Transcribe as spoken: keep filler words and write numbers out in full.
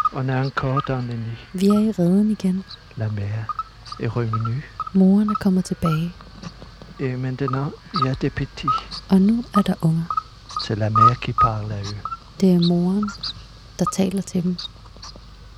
on a encore dans le nid. Vi er i reden igen. La mère est revenue. Moren er kommet tilbage. Et maintenant, il y a des petits. Og nu er der unger. C'est la mère qui parle à eux. Det er moren, der taler til dem.